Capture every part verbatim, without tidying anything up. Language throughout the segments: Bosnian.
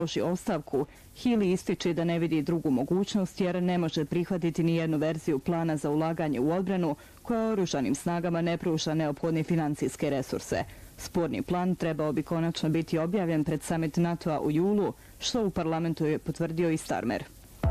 položi ostavku, Healey ističe da ne vidi drugu mogućnost jer ne može prihvatiti ni jednu verziju plana za ulaganje u odbranu koja oružanim snagama ne pruža neophodne financijske resurse. Sporni plan trebao bi konačno biti objavljen pred summit NATO-a u julu, što u parlamentu je potvrdio i Starmer.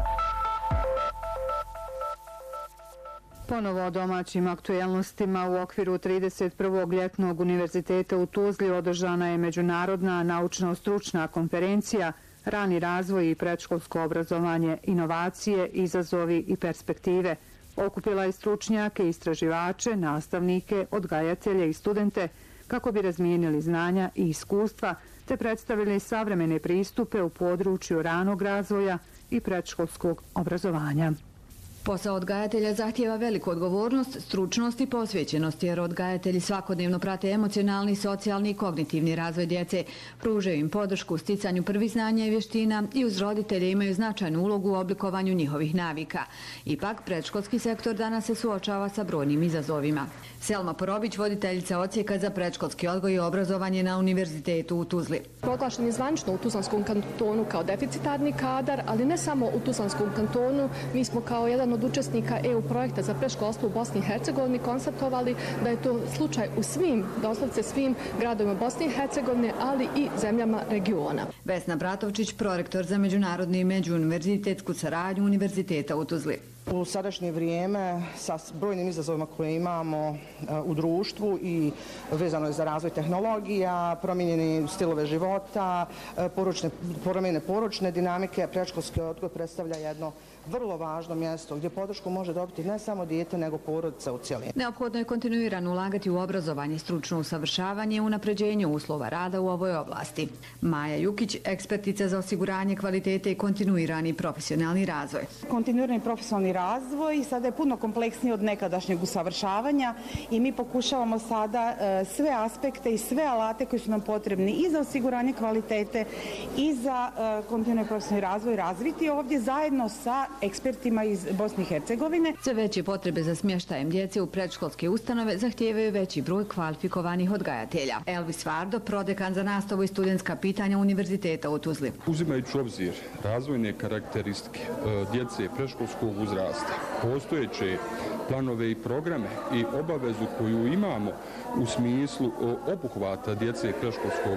Ponovo o domaćim aktuelnostima u okviru trideset prvog ljetnog univerziteta u Tuzli održana je međunarodna naučno-stručna konferencija Rani razvoj i predškolsko obrazovanje, inovacije, izazovi i perspektive. Okupila je stručnjake, istraživače, nastavnike, odgajatelje i studente kako bi razmijenili znanja i iskustva te predstavili savremene pristupe u području ranog razvoja i predškolskog obrazovanja. Posao odgajatelja zahtijeva veliku odgovornost, stručnost i posvećenost, jer odgajatelji svakodnevno prate emocionalni, socijalni i kognitivni razvoj djece, pružaju im podršku u sticanju prvih znanja i vještina i uz roditelje imaju značajnu ulogu u oblikovanju njihovih navika. Ipak, predškolski sektor danas se suočava sa brojnim izazovima. Selma Porobić, voditeljica odsjeka za predškolski odgoj i obrazovanje na Univerzitetu u Tuzli. Proglašen je zvanično u Tuzlanskom kantonu kao deficitarni kadar, ali ne samo u Tuzlanskom kantonu. Mi smo kao jedan od učesnika E U projekta za predškolstvo u Bosni i Hercegovini konstatovali da je to slučaj u svim, doslovce svim gradovima Bosne i Hercegovine, ali i zemljama regiona. Vesna Bratovčić, prorektor za međunarodnu i međuuniverzitetsku saradnju Univerziteta u Tuzli. U sadašnje vrijeme sa brojnim izazovima koje imamo u društvu i vezano je za razvoj tehnologija, promijenjeni stilove života, poručne, promjene poručne dinamike, predškolski odgoj predstavlja jedno vrlo važno mjesto gdje podršku može dobiti ne samo dijete, nego porodica u cjelini. Neophodno je kontinuirano ulagati u obrazovanje, stručno usavršavanje i unapređenje uslova rada u ovoj oblasti. Maja Jukić, ekspertica za osiguranje kvalitete i kontinuirani profesionalni razvoj. Kontinuirani profesionalni razvoj sada je puno kompleksniji od nekadašnjeg usavršavanja i mi pokušavamo sada sve aspekte i sve alate koji su nam potrebni i za osiguranje kvalitete i za kontinuirani profesionalni razvoj razviti ovdje zajedno sa ekspertima iz Bosne i Hercegovine. Sve veće potrebe za smještajem djece u predškolske ustanove zahtijevaju veći broj kvalifikovanih odgajatelja. Elvis Vardo, prodekan za nastavu i studentska pitanja Univerziteta u Tuzli. Uzimajući u obzir razvojne karakteristike djece predškolskog uzrasta, postojeće planove i programe i obavezu koju imamo u smislu obuhvata djece predškolskog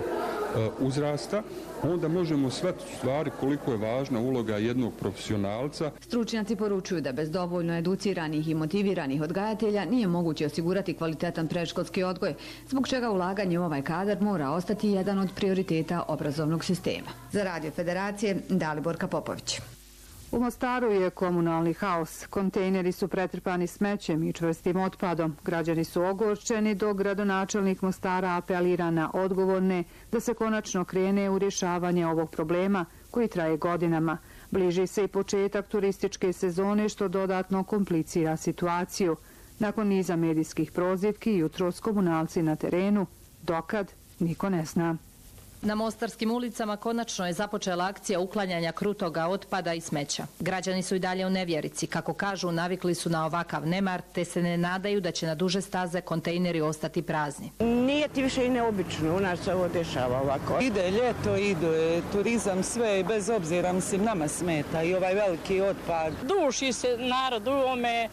uzrasta, onda možemo shvatiti stvari koliko je važna uloga jednog profesionalca. Stručnjaci poručuju da bez dovoljno educiranih i motiviranih odgajatelja nije moguće osigurati kvalitetan predškolski odgoj, zbog čega ulaganje u ovaj kadar mora ostati jedan od prioriteta obrazovnog sistema. Za Radio Federacije, Daliborka Popović. U Mostaru je komunalni haos. Kontejneri su pretrpani smećem i čvrstim otpadom. Građani su ogorčeni, dok gradonačelnik Mostara apelira na odgovorne da se konačno krene u rješavanje ovog problema koji traje godinama. Bliži se i početak turističke sezone što dodatno komplicira situaciju. Nakon niza medijskih prozivki, jutros komunalci na terenu, dokad niko ne zna. Na mostarskim ulicama konačno je započela akcija uklanjanja krutoga otpada i smeća. Građani su i dalje u nevjerici. Kako kažu, navikli su na ovakav nemar, te se ne nadaju da će na duže staze kontejneri ostati prazni. Nije ti više i neobično, u nas se ovo dešava ovako. Ide ljeto, ide turizam, sve, bez obzira, mislim, nama smeta i ovaj veliki otpad. Duši se narod u ome,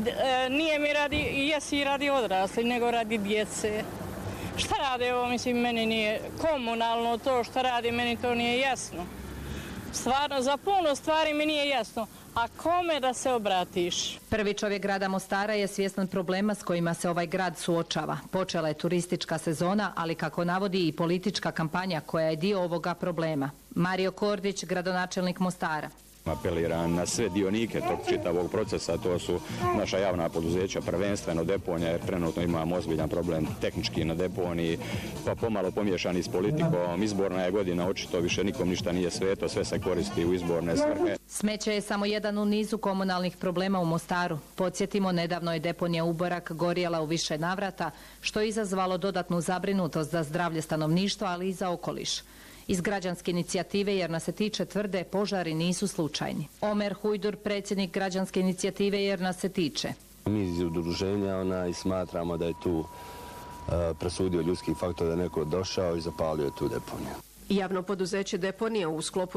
nije mi radi, jesi radi odrasli, nego radi djece. Šta rade ovo, mislim, meni nije komunalno to što radi, meni to nije jasno. Stvarno, za puno stvari mi nije jasno. A kome da se obratiš? Prvi čovjek grada Mostara je svjestan problema s kojima se ovaj grad suočava. Počela je turistička sezona, ali kako navodi i politička kampanja koja je dio ovoga problema. Mario Kordić, gradonačelnik Mostara. Apeliram na sve dionike tog čitavog procesa, to su naša javna poduzeća, prvenstveno deponija, jer trenutno imamo ozbiljan problem tehnički na deponiji, pa pomalo pomiješani s politikom. Izborna je godina, očito više nikom ništa nije sveto, sve se koristi u izborne svrhe. Smeće je samo jedan u nizu komunalnih problema u Mostaru. Podsjetimo, nedavno je deponija Uborak gorjela u više navrata, što je izazvalo dodatnu zabrinutost za zdravlje stanovništva, ali i za okoliš. Iz građanske inicijative, jer nas se tiče, tvrde, požari nisu slučajni. Omer Hujdur, predsjednik građanske inicijative, jer nas se tiče. Mi iz udruženja ona, i smatramo da je tu uh, presudio ljudski faktor, da neko došao i zapalio tu deponiju. Javno poduzeće Deponija u sklopu